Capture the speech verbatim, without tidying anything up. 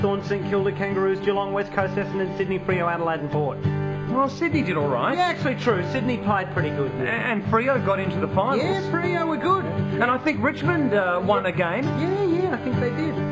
Hawthorn, St Kilda, Kangaroos, Geelong, West Coast, Essendon, Sydney, Freo, Adelaide and Port. Well, Sydney did all right. Yeah, actually true. Sydney played pretty good. Yeah. And Freo got into the finals. Yeah, Freo were good. And I think Richmond uh, won a game. Yeah, yeah, I think they did.